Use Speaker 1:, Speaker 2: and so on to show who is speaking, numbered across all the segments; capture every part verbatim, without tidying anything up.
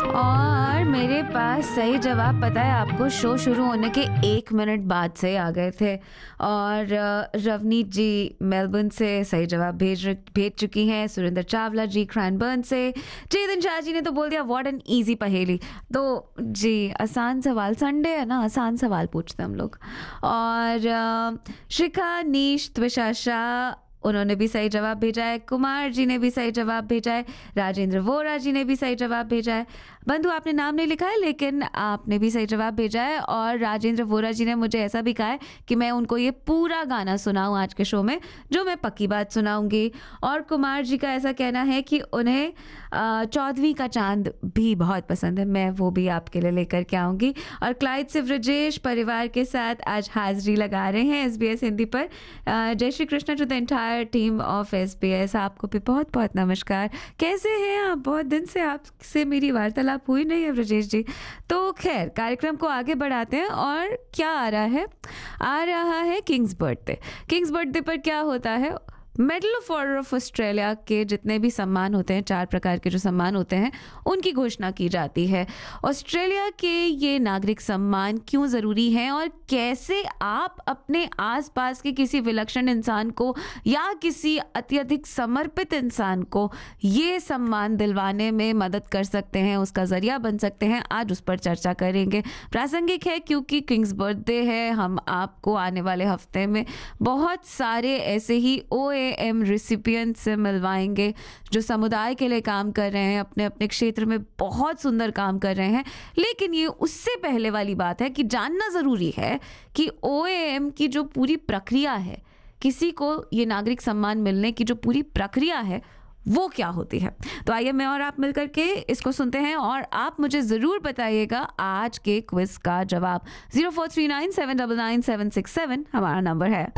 Speaker 1: और मेरे पास सही जवाब पता है आपको, शो शुरू होने के एक मिनट बाद से आ गए थे। और अ, रवनीत जी मेलबर्न से सही जवाब भेज भेज चुकी हैं। सुरेंद्र चावला जी क्रैनबर्न से। चेतन शाह जी ने तो बोल दिया व्हाट एन इजी पहेली। तो जी आसान सवाल, संडे है ना, आसान सवाल पूछते हैं हम लोग। और अ, शिखा नीश त्विषा शाह, उन्होंने भी सही जवाब भेजा है। कुमार जी ने भी सही जवाब भेजा है। राजेंद्र वोरा जी ने भी सही जवाब भेजा है। बंधु आपने नाम नहीं लिखा है लेकिन आपने भी सही जवाब भेजा है। और राजेंद्र वोरा जी ने मुझे ऐसा भी कहा है कि मैं उनको ये पूरा गाना सुनाऊं आज के शो में, जो मैं पक्की बात सुनाऊंगी। और कुमार जी का ऐसा कहना है कि उन्हें अ, चौदहवीं का चांद भी बहुत पसंद है, मैं वो भी आपके लिए लेकर के आऊंगी। और क्लाइड से ब्रजेश परिवार के साथ आज हाजिरी लगा रहे हैं एस बी एस हिंदी पर। अ, जय Shri Krishna to the entire team of S B S. आपको भी बहुत बहुत नमस्कार। कैसे हैं आप? बहुत दिन से आपसे मेरी वार्तालाप हुई नहीं है ब्रजेश जी। तो खैर कार्यक्रम को आगे बढ़ाते हैं। और क्या आ रहा है? आ रहा है किंग्स बर्थडे। किंग्स बर्थडे पर क्या होता है? Medal of order of Australia के जितने भी सम्मान होते हैं, चार प्रकार के जो सम्मान होते हैं, उनकी घोषणा की जाती है। ऑस्ट्रेलिया के ये नागरिक सम्मान क्यों ज़रूरी हैं और कैसे आप अपने आसपास के किसी विलक्षण इंसान को या किसी अत्यधिक समर्पित इंसान को ये सम्मान दिलवाने में मदद कर सकते हैं, उसका ज़रिया बन सकते हैं, आज उस पर चर्चा करेंगे। प्रासंगिक है क्योंकि किंग्स बर्थडे है। हम आपको आने वाले हफ्ते में बहुत सारे ऐसे ही ओ ए एम रिसिपिएंट से मिलवाएंगे जो समुदाय के लिए काम कर रहे हैं, अपने अपने क्षेत्र में बहुत सुंदर काम कर रहे हैं। लेकिन ये उससे पहले वाली बात है कि जानना ज़रूरी है कि ओ ए एम की जो पूरी प्रक्रिया है, किसी को ये नागरिक सम्मान मिलने की जो पूरी प्रक्रिया है वो क्या होती है। तो आइए मैं और आप मिलकर के इसको सुनते हैं और आप मुझे ज़रूर बताइएगा आज के क्विज का जवाब। Zero four three nine seven double nine seven six seven हमारा नंबर है।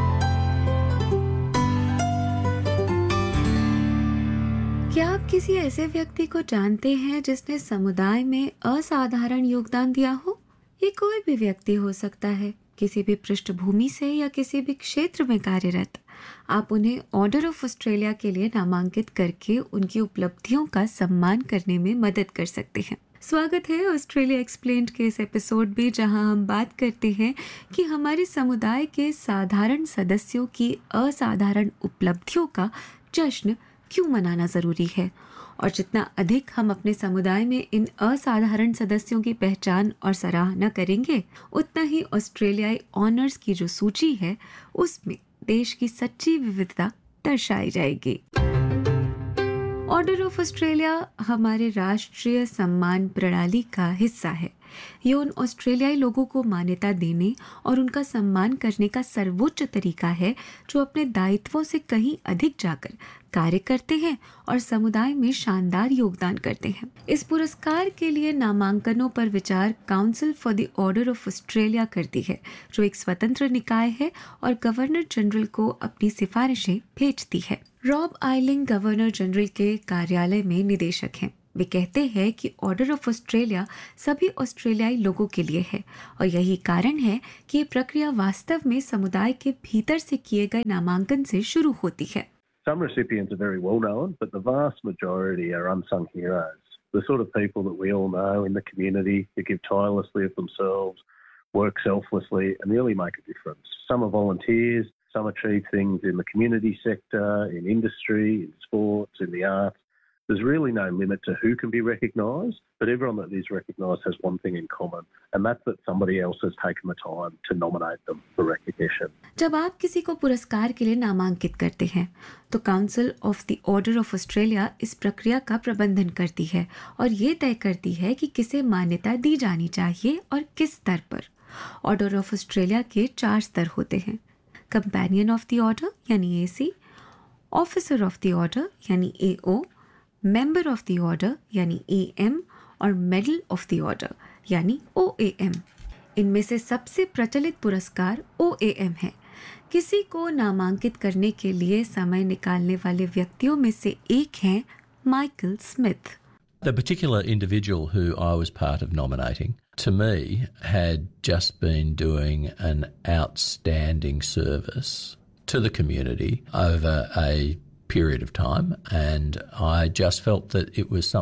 Speaker 1: क्या आप किसी ऐसे व्यक्ति को जानते हैं जिसने समुदाय में असाधारण योगदान दिया हो? ये कोई भी व्यक्ति हो सकता है, किसी भी पृष्ठभूमि से या किसी भी क्षेत्र में कार्यरत। आप उन्हें ऑर्डर ऑफ ऑस्ट्रेलिया के लिए नामांकित करके उनकी उपलब्धियों का सम्मान करने में मदद कर सकते हैं। स्वागत है ऑस्ट्रेलिया एक्सप्लेन्ड के इस एपिसोड में, जहां हम बात करते हैं कि हमारे समुदाय के साधारण सदस्यों की असाधारण उपलब्धियों का जश्न क्यों मनाना ज़रूरी है। और जितना अधिक हम अपने समुदाय में इन असाधारण सदस्यों की पहचान और सराहना करेंगे, उतना ही ऑस्ट्रेलियाई ऑनर्स की जो सूची है उसमें देश की सच्ची विविधता दर्शाई जाएगी। ऑर्डर ऑफ ऑस्ट्रेलिया हमारे राष्ट्रीय सम्मान प्रणाली का हिस्सा है। ये उन ऑस्ट्रेलियाई लोगों को मान्यता देने और उनका सम्मान करने का सर्वोच्च तरीका है जो अपने दायित्वों से कहीं अधिक जाकर कार्य करते हैं और समुदाय में शानदार योगदान करते हैं। इस पुरस्कार के लिए नामांकनों पर विचार council for the order of Australia करती है, जो एक स्वतंत्र निकाय है और गवर्नर जनरल को अपनी सिफारिशें भेजती है। रॉब आइलिंग गवर्नर जनरल के कार्यालय में निदेशक हैं। वे कहते हैं कि ऑर्डर ऑफ ऑस्ट्रेलिया सभी ऑस्ट्रेलियाई लोगों के लिए है और यही कारण है कि ये प्रक्रिया वास्तव में समुदाय के भीतर से किए गए नामांकन से शुरू होती है।
Speaker 2: Some recipients are very well known, but the vast majority are unsung heroes. The sort of people that we all know in the community who give tirelessly of themselves, work selflessly and really make a difference. Some are volunteers, some achieve things in the community sector, in industry, in sports, in the arts. There's really no limit to who can be recognised, but everyone that is recognised has one thing in common, and that's that somebody else has taken the time to nominate them for recognition.
Speaker 1: जब आप किसी को पुरस्कार के लिए नामांकित करते हैं तो council of the order of Australia इस प्रक्रिया का प्रबंधन करती है और ये तय करती है कि किसे मान्यता दी जानी चाहिए और किस स्तर पर। ऑर्डर ऑफ ऑस्ट्रेलिया के चार स्तर होते हैं: कंपेनियन ऑफ द ऑर्डर यानी ए सी, ऑफिसर ऑफ द ऑर्डर यानी ए ओ, मेंबर ऑफ द ऑर्डर यानी ए एम और मेडल ऑफ द ऑर्डर यानी ओ ए एम। इनमें से सबसे प्रचलित पुरस्कार ओ ए एम है। किसी को नामांकित करने के लिए समय निकालने वाले व्यक्तियों में से एक हैं Michael Smith.
Speaker 3: The particular individual who I was part of nominating, to me, had just been doing an outstanding service to the community over a period of time, and I just felt that it was something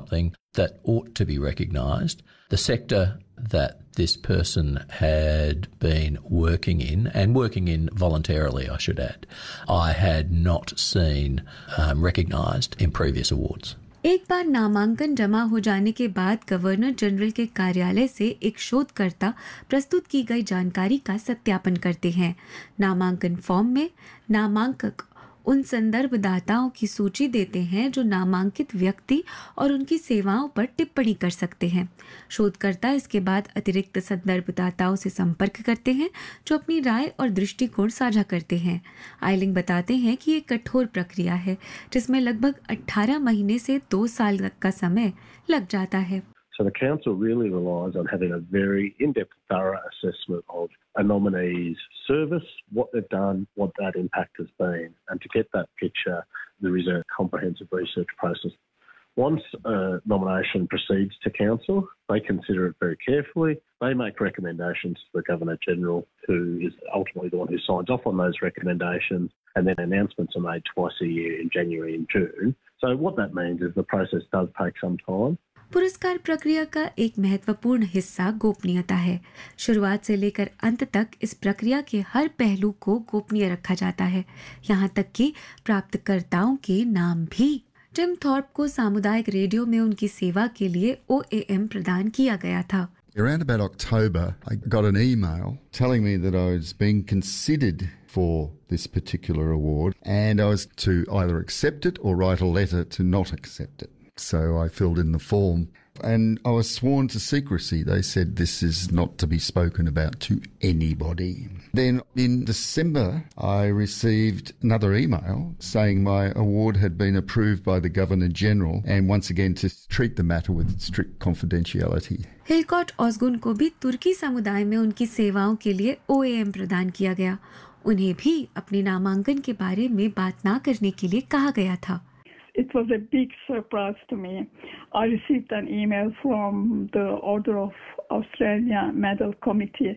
Speaker 3: that ought to be recognised. The sector that this person had been working in, and working in voluntarily, I should add, I had not seen um, recognised in previous awards.
Speaker 1: एक बार नामांकन जमा हो जाने के बाद governor general के कार्यालय से एक शोधकर्ता प्रस्तुत की गई जानकारी का सत्यापन करते हैं। नामांकन फॉर्म में नामांकक उन संदर्भदाताओं की सूची देते हैं जो नामांकित व्यक्ति और उनकी सेवाओं पर टिप्पणी कर सकते हैं। शोधकर्ता इसके बाद अतिरिक्त संदर्भदाताओं से संपर्क करते हैं जो अपनी राय और दृष्टिकोण साझा करते हैं। आइलिंग बताते हैं कि ये कठोर प्रक्रिया है जिसमें लगभग अठारह महीने से दो साल तक का समय लग जाता है।
Speaker 2: So the council really relies on having a very in-depth, thorough assessment of a nominee's service, what they've done, what that impact has been. And to get that picture, there is a comprehensive research process. Once a nomination proceeds to council, they consider it very carefully. They make recommendations to the Governor-General, who is ultimately the one who signs off on those recommendations, and then announcements are made twice a year in January and June. So what that means is the process does take some time.
Speaker 1: पुरस्कार प्रक्रिया का एक महत्वपूर्ण हिस्सा गोपनीयता है। शुरुआत से लेकर अंत तक इस प्रक्रिया के हर पहलू को गोपनीय रखा जाता है, यहाँ तक कि प्राप्तकर्ताओं के नाम भी। टिम थॉर्प को सामुदायिक रेडियो में उनकी सेवा के लिए ओ ए एम प्रदान किया गया था।
Speaker 4: Around about October, I got an email telling me that I was being considered for this particular award, and I was to either accept it or write a letter to not accept it. So I filled in the form and I was sworn to secrecy. They said this is not to be spoken about to anybody. Then in December, I received another email saying my award had been approved by the Governor-General and once again to treat the matter with strict confidentiality.
Speaker 1: हिलकॉट ऑस्गुन को भी तुर्की समुदाय में उनकी सेवाओं के लिए ओ A M प्रदान किया गया। उन्हें भी अपने नामांकन के बारे में बात ना करने के लिए कहा गया था।
Speaker 5: It was a big surprise to me. I received an email from the Order of Australia Medal Committee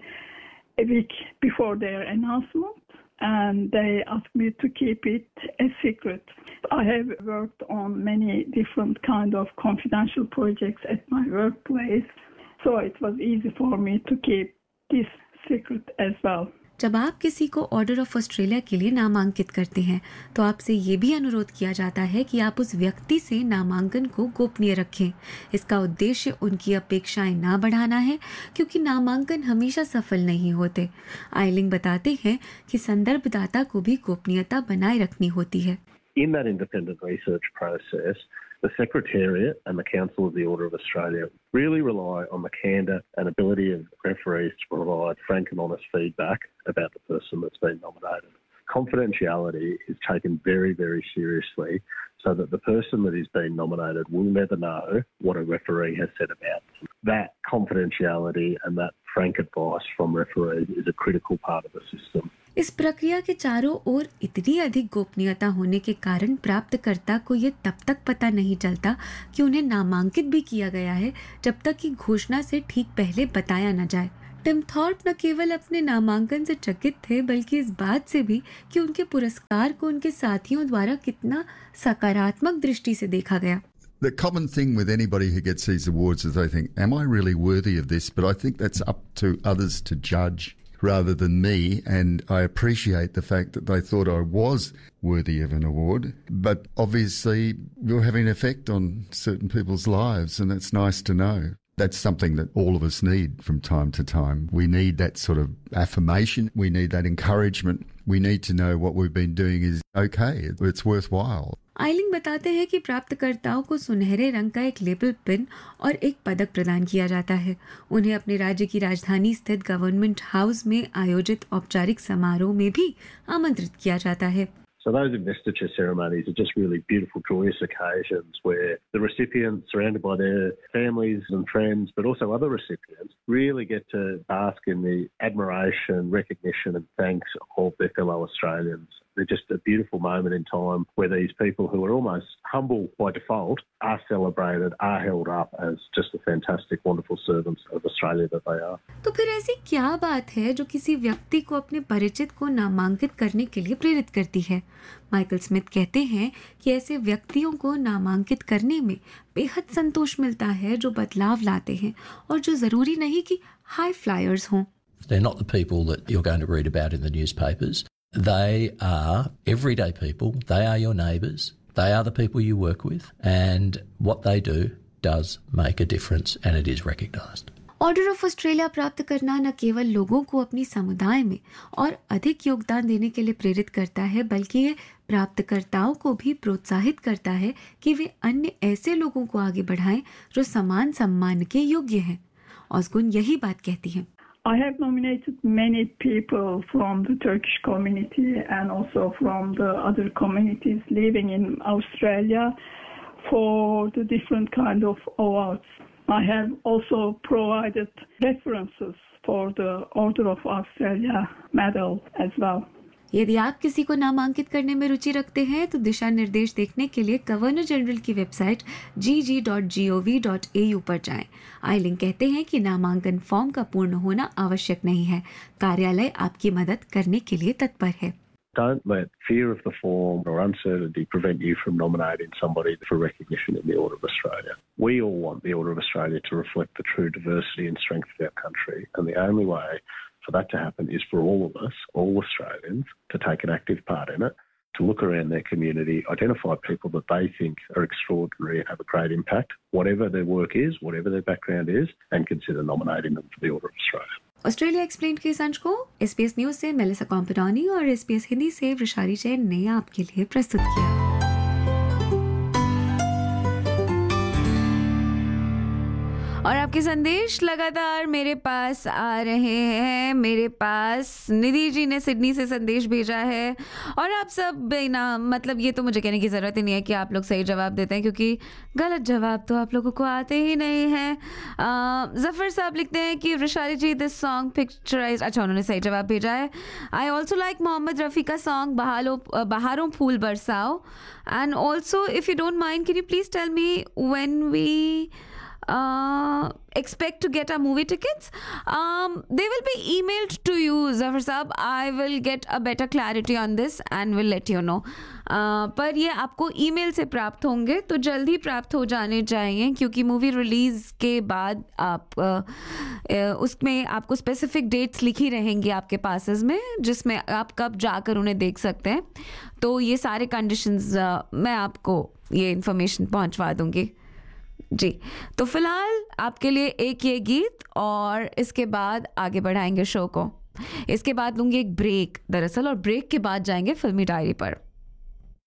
Speaker 5: a week before their announcement, and they asked me to keep it a secret. I have worked on many different kind of confidential projects at my workplace, so it was easy for me to keep this secret as well.
Speaker 1: जब आप किसी को order of Australia के लिए नामांकित करते हैं तो आपसे ये भी अनुरोध किया जाता है कि आप उस व्यक्ति से नामांकन को गोपनीय रखें। इसका उद्देश्य उनकी अपेक्षाएं ना बढ़ाना है, क्योंकि नामांकन हमेशा सफल नहीं होते। आइलिंग बताते हैं कि संदर्भदाता को भी गोपनीयता बनाए रखनी होती है।
Speaker 2: In that independent research process, the Secretariat and the Council of the Order of Australia really rely on the candour and ability of referees to provide frank and honest feedback about the person that's been nominated. Confidentiality is taken very, very seriously so that the person that is being nominated will never know what a referee has said about them. That confidentiality and that frank advice from referees is a critical part of the system.
Speaker 1: इस प्रक्रिया के चारों ओर इतनी अधिक गोपनीयता होने के कारण प्राप्तकर्ता को ये तब तक पता नहीं चलता कि उन्हें नामांकित भी किया गया है जब तक कि घोषणा से ठीक पहले बताया न जाए। टिम थॉर्प न केवल अपने नामांकन से चकित थे बल्कि इस बात से भी कि उनके पुरस्कार को उनके साथियों द्वारा कितना सकारात्मक दृष्टि से देखा गया।
Speaker 4: The common thing with anybody who gets these awards is they think, am I really worthy of this? But I think that's up to others to judge rather than me, and I appreciate the fact that they thought I was worthy of an award. But obviously you're having an effect on certain people's lives, and that's nice to know. That's something that all of us need from time to time. We need that sort of affirmation. We need that encouragement. We need to know what we've been doing is okay. It's worthwhile.
Speaker 1: आइलिंग बताते हैं कि प्राप्तकर्ताओं को सुनहरे रंग का एक label pin और एक पदक प्रदान किया जाता है। उन्हें अपने राज्य की राजधानी स्थित गवर्नमेंट हाउस में आयोजित औपचारिक समारोह में भी आमंत्रित किया जाता है।
Speaker 2: So those investiture ceremonies are just really beautiful, joyous occasions where the recipients, surrounded by their families and friends, but also other recipients, really get to bask in the admiration, recognition and thanks of their fellow Australians. They're just a beautiful moment in time where these people who are almost humble by default are celebrated, are held up as just the fantastic, wonderful servants of Australia that they are.
Speaker 1: तो फिर ऐसी क्या बात है जो किसी व्यक्ति को अपने परिचित को नामांकित करने के लिए प्रेरित करती है? माइकल स्मिथ कहते हैं कि ऐसे व्यक्तियों को नामांकित करने में बेहद संतोष मिलता है जो बदलाव लाते हैं और जो ज़रूरी नहीं कि हाई फ्लायर्स हों.
Speaker 3: They're not the people that you're going to read about in the newspapers. They are everyday people. They are your neighbours. They are the people you work with. And what they do does make a difference and it is recognised.
Speaker 1: Order of Australia प्राप्त करना न केवल लोगों को अपनी समुदाय में और अधिक योगदान देने के लिए प्रेरित करता है, बल्कि ये प्राप्तकर्ताओं को भी प्रोत्साहित करता है कि वे अन्य ऐसे लोगों को आगे बढ़ाएं जो समान सम्मान के योग्य हैं. ऑस्गुन यही बात कहती हैं.
Speaker 5: I have nominated many people from the Turkish community and also from the other communities living in Australia for the different kind of awards. I have also provided references for the Order of Australia medal as well.
Speaker 1: यदि आप किसी को नामांकित करने में रुचि रखते हैं तो दिशा निर्देश देखने के लिए गवर्नर जनरल की website ji ji dot G O V dot A you पर जाएं. आइलिंग कहते हैं कि नामांकन फॉर्म का पूर्ण होना आवश्यक नहीं है. कार्यालय आपकी मदद करने के लिए तत्पर है.
Speaker 2: Don't let fear of the form or uncertainty prevent you from nominating somebody for recognition in the Order of Australia. We all want the Order of Australia to reflect the true diversity and strength of our country, and the only way for that to happen is for all of us, all Australians, to take an active part in it, to look around their community, identify people that they think are extraordinary and have a great impact, whatever their work is, whatever their background is, and consider nominating them for the Order of Australia.
Speaker 1: Australia explained के इस अंश को SPS news से Melissa कॉम्पडानी और SPS Hindi से वृषाली जैन ने आपके लिए प्रस्तुत किया. और आपके संदेश लगातार मेरे पास आ रहे हैं. मेरे पास निधि जी ने सिडनी से संदेश भेजा है और आप सब ना, मतलब ये तो मुझे कहने की ज़रूरत ही नहीं है कि आप लोग सही जवाब देते हैं, क्योंकि गलत जवाब तो आप लोगों को आते ही नहीं हैं. जफ़र साहब लिखते हैं कि वृषाली जी दिस सॉन्ग पिक्चराइज, अच्छा उन्होंने सही जवाब भेजा है. I also like Mohammad Rafi का song बहालो Baharon fool बरसाओ. And also if you don't mind can you please tell me when we Uh, expect to get our movie tickets? Um, they will be emailed to you, Zafar Saab. I will get a better clarity on this and will let you know. Uh, पर ये आपको email से प्राप्त होंगे, तो जल्दी प्राप्त हो जाने चाहिए, क्योंकि मूवी रिलीज़ के बाद आप uh, uh, उसमें आपको स्पेसिफिक डेट्स लिखी रहेंगी आपके पासेस में, जिसमें आप कब जाकर उन्हें देख सकते हैं. तो ये सारे कंडीशंस uh, मैं आपको ये इन्फॉर्मेशन पहुंचवा दूंगी जी. तो फिलहाल आपके लिए एक ये गीत और इसके बाद आगे बढ़ाएंगे शो को. इसके बाद लूँगी एक ब्रेक दरअसल, और ब्रेक के बाद जाएंगे फिल्मी डायरी पर.